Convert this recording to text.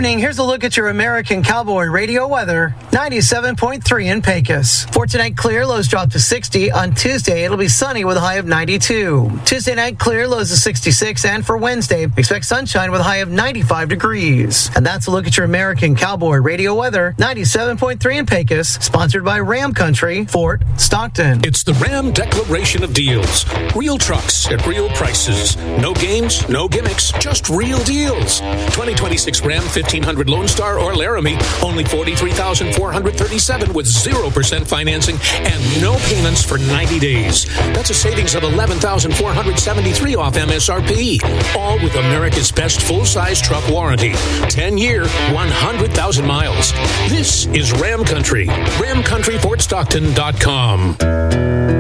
evening. Here's a look at your American Cowboy radio weather. 97.3 in Pecos. For tonight, clear. Lows drop to 60. On Tuesday, it'll be sunny with a high of 92. Tuesday night, clear. Lows to 66. And for Wednesday, expect sunshine with a high of 95 degrees. And that's a look at your American Cowboy radio weather. 97.3 in Pecos. Sponsored by Ram Country, Fort Stockton. It's the Ram Declaration of Deals. Real trucks at real prices. No games, no gimmicks, just real deals. 2026 Ram 1500 Lone Star or Laramie, only $43,437 with 0% financing and no payments for 90 days. That's a savings of $11,473 off MSRP. All with America's best full-size truck warranty. 10-year, 100,000 miles. This is Ram Country. RamCountryFortStockton.com.